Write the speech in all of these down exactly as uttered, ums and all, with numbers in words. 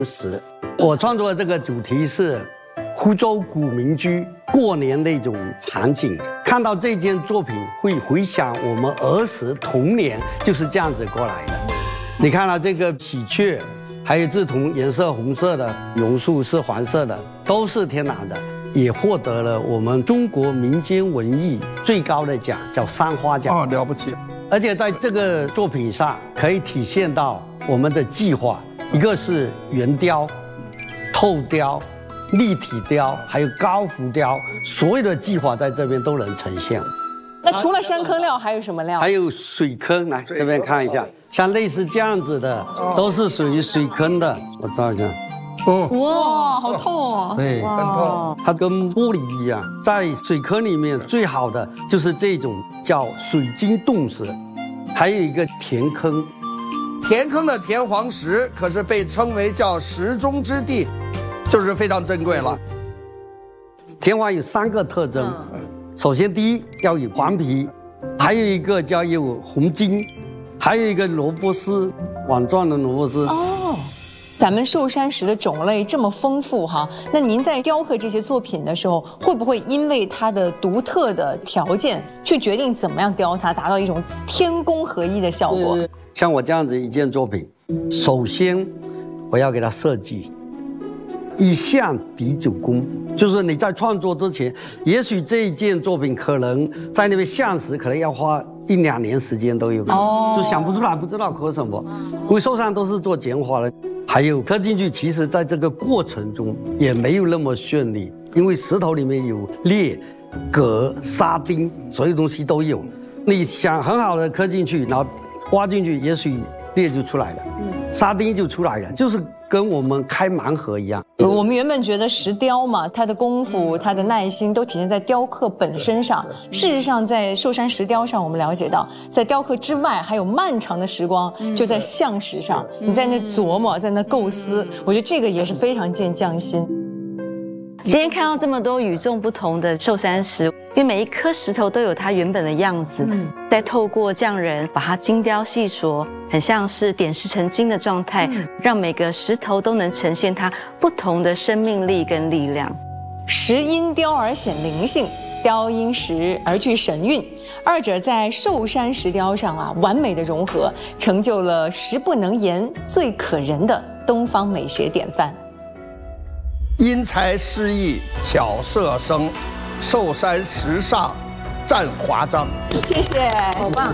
石。我创作的这个主题是福州古民居过年的一种场景。看到这件作品，会回想我们儿时童年就是这样子过来的。你看到这个喜鹊，还有这同颜色红色的榕树是黄色的，都是天然的，也获得了我们中国民间文艺最高的奖，叫三花奖。 哦，了不起！ 而且在这个作品上可以体现到我们的技法，一个是圆雕、透雕、立体雕，还有高浮雕，所有的技法在这边都能呈现。 那除了山坑料，还有什么料？ 还有水坑，来这边看一下，像类似这样子的，都是属于水坑的。我照一下。 哦， 哇，好痛哦！ 对， 很痛。 它跟玻璃一样，在水坑里面最好的就是这种叫水晶洞石，还有一个填坑。 填坑的田黄石可是被称为叫石中之地，就是非常珍贵了。 田黄有三个特征，首先第一要有黄皮，还有一个叫有红金，还有一个萝卜丝，网状的萝卜丝。 哦，咱们寿山石的种类这么丰富哈，那您在雕刻这些作品的时候，会不会因为它的独特的条件，去决定怎么样雕它，达到一种天工合一的效果？ 呃、像我这样子一件作品，首先我要给它设计一项抵九宫，就是你在创作之前，也许这一件作品可能在那边项时可能要花一两年时间都有，哦，就想不出来，不知道刻什么。因为寿山都是做简化的，还有刻进去，其实在这个过程中也没有那么顺利，因为石头里面有裂、铬、沙丁，所有东西都有。你想很好的刻进去，然后挖进去，也许裂就出来了，沙丁就出来了，就是跟我们开盲盒一样。 我们原本觉得石雕嘛，它的功夫、它的耐心都体现在雕刻本身上。事实上，在寿山石雕上，我们了解到，在雕刻之外，还有漫长的时光就在象石上，你在那琢磨，在那构思，我觉得这个也是非常见匠心。 今天看到这么多与众不同的寿山石，因为每一颗石头都有它原本的样子，嗯、再透过匠人把它精雕细琢，很像是点石成金的状态，嗯、让每个石头都能呈现它不同的生命力跟力量。 石因雕而显灵性，雕因石而具神韵，二者在寿山石雕上啊完美的融合，成就了石不能言，最可人的东方美学典范。 因材施艺，巧设生，寿山石上占华章。 谢谢，好棒！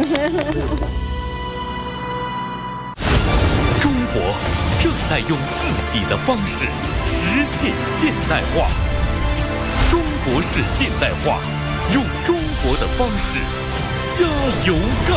中国正在用自己的方式实现现代化。中国式现代化，用中国的方式加油干！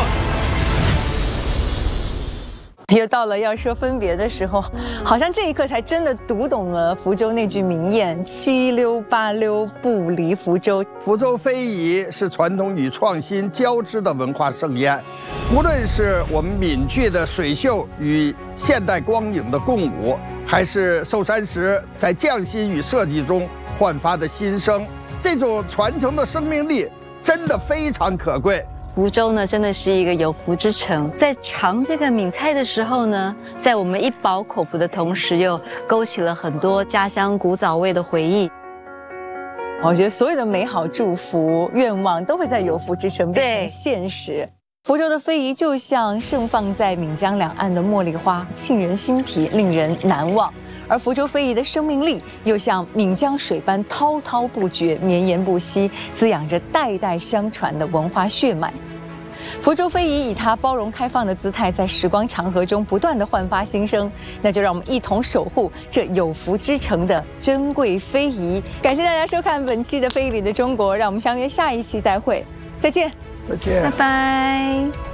又到了要说分别的时候，好像这一刻才真的读懂了福州那句名谚：七溜八溜不离福州。 福州非遗是传统与创新交织的文化盛宴，无论是我们闽剧的水袖与现代光影的共舞，还是寿山石在匠心与设计中焕发的新生，这种传承的生命力真的非常可贵。 福州呢，真的是一个有福之城。在尝这个闽菜的时候呢，在我们一饱口福的同时，又勾起了很多家乡古早味的回忆。 我觉得所有的美好祝福、愿望都会在有福之城变成现实。福州的非遗就像盛放在闽江两岸的茉莉花，沁人心脾，令人难忘。而福州非遗的生命力又像闽江水般滔滔不绝、绵延不息，滋养着代代相传的文化血脉。福州非遗以它包容开放的姿态，在时光长河中不断的焕发新生。那就让我们一同守护这有福之城的珍贵非遗。感谢大家收看本期的《非遗里的中国》，让我们相约下一期再会，再见， 再见， 拜拜。